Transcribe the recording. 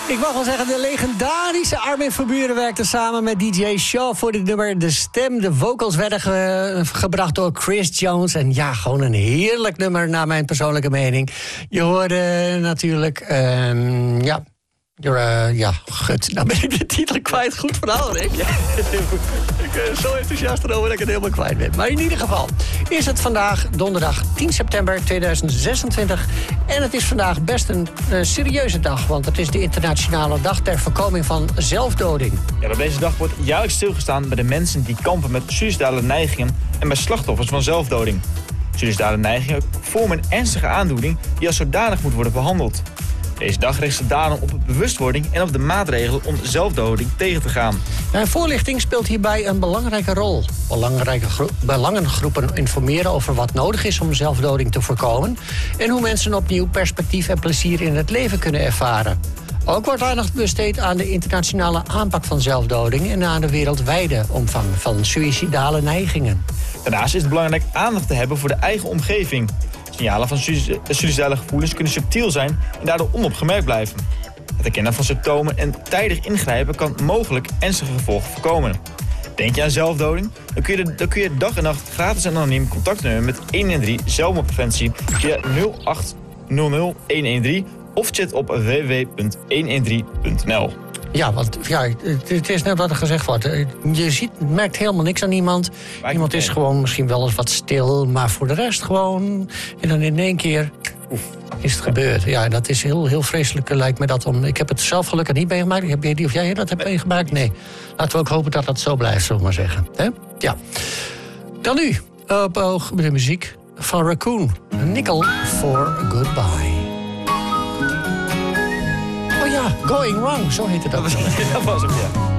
Ik mag wel zeggen, de legendarische Armin van Buuren werkte samen met DJ Shaw voor dit nummer. De stem, de vocals werden gebracht door Chris Jones. En ja, gewoon een heerlijk nummer naar mijn persoonlijke mening. Je hoorde natuurlijk, gut. Nou ben ik de titel kwijt. Goed verhaal, Rick. Ja, ik ben zo enthousiast erover dat ik het helemaal kwijt ben. Maar in ieder geval is het vandaag donderdag 10 september 2026. En het is vandaag best een serieuze dag. Want het is de internationale dag ter voorkoming van zelfdoding. Ja, op deze dag wordt jaarlijks stilgestaan bij de mensen die kampen met suïcidale neigingen en bij slachtoffers van zelfdoding. Suïcidale neigingen vormen een ernstige aandoening die als zodanig moet worden behandeld. Deze dag richt zich daarom op bewustwording en op de maatregelen om zelfdoding tegen te gaan. Voorlichting speelt hierbij een belangrijke rol. Belangengroepen informeren over wat nodig is om zelfdoding te voorkomen en hoe mensen opnieuw perspectief en plezier in het leven kunnen ervaren. Ook wordt aandacht besteed aan de internationale aanpak van zelfdoding en aan de wereldwijde omvang van suïcidale neigingen. Daarnaast is het belangrijk aandacht te hebben voor de eigen omgeving. Signalen van suïcidale gevoelens kunnen subtiel zijn en daardoor onopgemerkt blijven. Het herkennen van symptomen en tijdig ingrijpen kan mogelijk ernstige gevolgen voorkomen. Denk je aan zelfdoding? Dan kun je dag en nacht gratis en anoniem contact nemen met 113 zelfmoordpreventie via 0800 113 of chat op www.113.nl. Ja, want het is net wat er gezegd wordt. Je merkt helemaal niks aan iemand. Iemand is gewoon misschien wel eens wat stil, maar voor de rest gewoon. En dan in één keer is het gebeurd. Ja, dat is heel vreselijk, lijkt me dat. Ik heb het zelf gelukkig niet meegemaakt. Heb je of jij dat hebt meegemaakt? Nee. Laten we ook hopen dat dat zo blijft, zullen we maar zeggen. He? Ja. Dan nu, op oog met de muziek van Raccoon. Nickel for Goodbye. Oh ja, Going Wrong, zo heet het ook. Dat was hem, ja.